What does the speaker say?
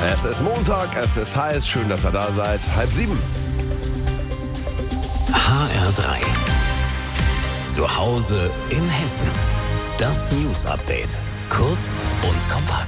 Es ist Montag, es ist heiß, schön, dass ihr da seid. 6:30. HR3. Zu Hause in Hessen. Das News Update. Kurz und kompakt.